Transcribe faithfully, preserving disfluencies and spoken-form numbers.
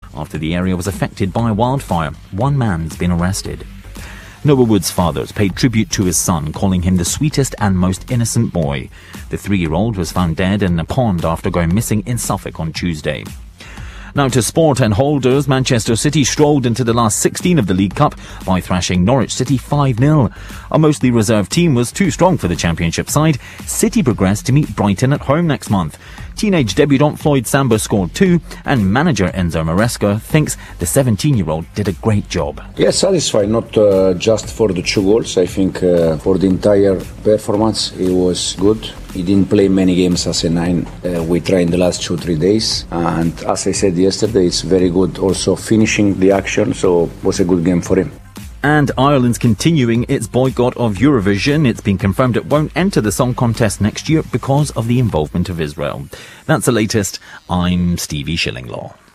after the area was affected by a wildfire. One man's been arrested. Noah Wood's fathers paid tribute to his son, calling him the sweetest and most innocent boy. The three-year-old was found dead in a pond after going missing in Suffolk on Tuesday. Now to sport and holders. Manchester City strolled into the last sixteen of the League Cup by thrashing Norwich City five nil. A mostly reserved team was too strong for the Championship side. City progressed to meet Brighton at home next month. Teenage debutant Floyd Samba scored two, and manager Enzo Maresca thinks the seventeen-year-old did a great job. Yes, satisfied, not uh, just for the two goals. I think uh, for the entire performance, it was good. He didn't play many games as a nine. Uh, we trained the last two, three days. And as I said yesterday, it's very good also finishing the action, so it was a good game for him. And Ireland's continuing its boycott of Eurovision. It's been confirmed it won't enter the song contest next year because of the involvement of Israel. That's the latest. I'm Stevie Shillinglaw.